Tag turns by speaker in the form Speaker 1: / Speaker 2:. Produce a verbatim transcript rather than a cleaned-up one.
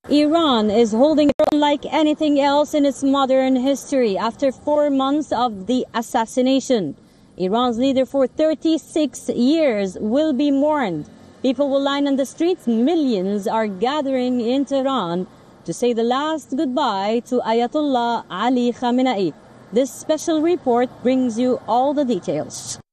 Speaker 1: Iran is holding unlike anything else in its modern history after four months of the assassination. Iran's leader for thirty-six years will be mourned. People will line on the streets. Millions are gathering in Tehran to say the last goodbye to Ayatollah Ali Khamenei. This special report brings you all the details.